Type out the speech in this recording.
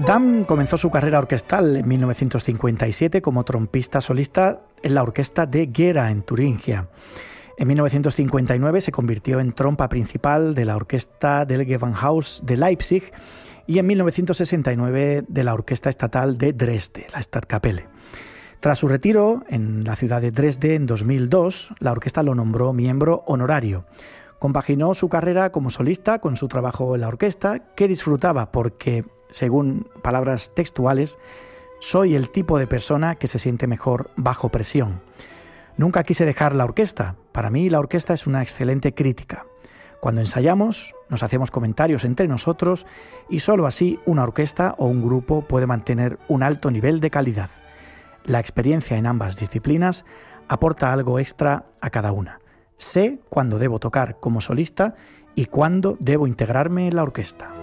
Dan comenzó su carrera orquestal en 1957 como trompista solista en la orquesta de Gera, en Turingia. En 1959 se convirtió en trompa principal de la orquesta del Gewandhaus de Leipzig y en 1969 de la orquesta estatal de Dresde, la Staatskapelle. Tras su retiro en la ciudad de Dresde en 2002, la orquesta lo nombró miembro honorario. Compaginó su carrera como solista con su trabajo en la orquesta, que disfrutaba porque, según palabras textuales, soy el tipo de persona que se siente mejor bajo presión. Nunca quise dejar la orquesta. Para mí la orquesta es una excelente crítica. Cuando ensayamos, nos hacemos comentarios entre nosotros y solo así una orquesta o un grupo puede mantener un alto nivel de calidad. La experiencia en ambas disciplinas aporta algo extra a cada una. Sé cuándo debo tocar como solista y cuándo debo integrarme en la orquesta.